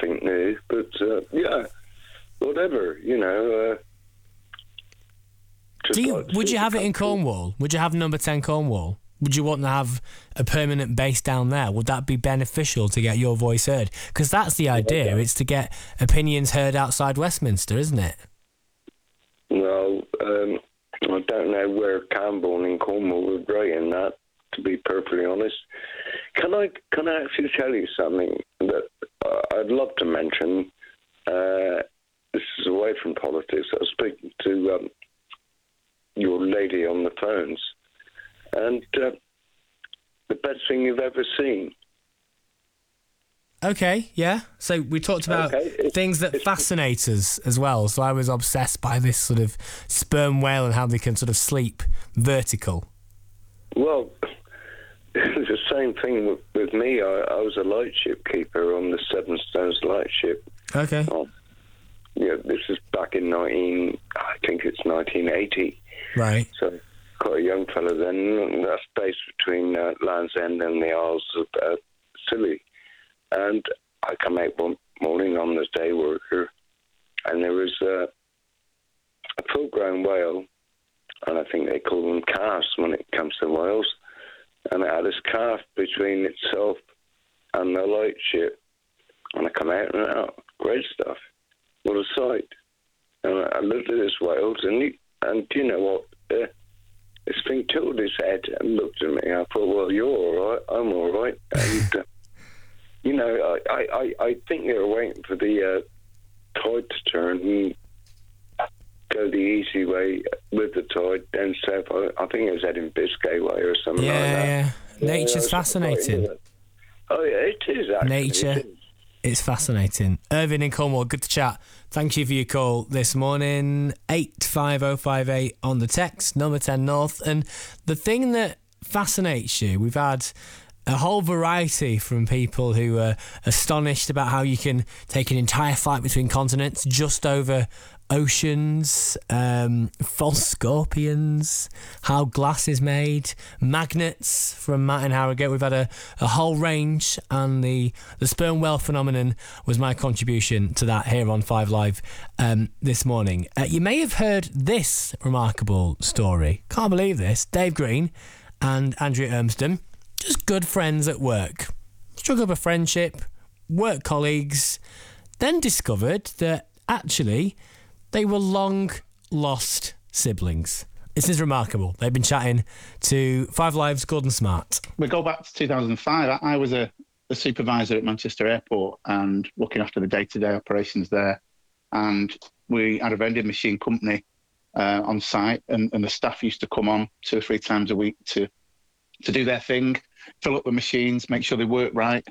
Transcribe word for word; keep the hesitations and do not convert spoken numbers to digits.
nothing new, but uh, yeah, whatever, you know. Uh, Do you, like would you have it in country. Cornwall? Would you have number ten Cornwall? Would you want to have a permanent base down there? Would that be beneficial to get your voice heard? Because that's the idea. Yeah. It's to get opinions heard outside Westminster, isn't it? Well, um, I don't know where Camborne in Cornwall would rate in that, to be perfectly honest. Can I can I actually tell you something that uh, I'd love to mention? Uh, this is away from politics. I was speaking to um, your lady on the phones, and uh, the best thing you've ever seen. Okay, yeah. So we talked about Okay, it's- things that fascinate us as well. So I was obsessed by this sort of sperm whale and how they can sort of sleep vertical. Well, it's the same thing with, with me. I, I was a lightship keeper on the Seven Stones lightship. Okay. Oh, yeah, this is back in nineteen. I think it's nineteen eighty. Right. So quite a young fellow then. That's based between uh, Land's End and the Isles of uh, Scilly. And I come out one morning on the day worker, and there was uh, a full-grown whale, and I think they call them calves when it comes to whales, and it had this calf between itself and the lightship, and I come out and out, great stuff, what a sight. And I looked at this whale, and, he, and you know what, uh, this thing tilted his head and looked at me. I thought, well, you're all right, I'm all right. And, uh, you know, I, I, I think they were waiting for the uh, tide to turn and go the easy way with the tide down south. I, I think it was heading Biscay way or something Yeah, like that. yeah. Yeah, Nature's yeah, fascinating. Oh, yeah, it is, actually. Nature. It is. It's fascinating. Irvin in Cornwall, good to chat. Thank you for your call this morning. eight five oh five eight on the text, number ten North. And the thing that fascinates you, we've had a whole variety from people who are astonished about how you can take an entire flight between continents just over oceans, um, false scorpions, how glass is made, magnets from Matt and Harrogate. We've had a, a whole range, and the, the sperm whale phenomenon was my contribution to that here on Five Live um, this morning. Uh, you may have heard this remarkable story. Can't believe this. Dave Green and Andrea Ermston, just good friends at work. Struck up a friendship, work colleagues, then discovered that actually they were long lost siblings. This is remarkable. They've been chatting to Five Live's Gordon Smart. We go back to two thousand five. I, I was a, a supervisor at Manchester Airport and looking after the day-to-day operations there. And we had a vending machine company uh, on site, and, and the staff used to come on two or three times a week to to do their thing, fill up the machines, make sure they work right.